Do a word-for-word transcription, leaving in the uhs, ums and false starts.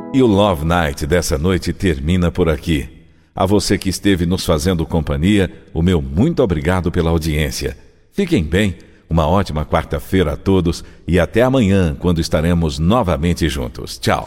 E o Love Night dessa noite termina por aqui. A você que esteve nos fazendo companhia, o meu muito obrigado pela audiência. Fiquem bem, uma ótima quarta-feira a todos e até amanhã, quando estaremos novamente juntos. Tchau.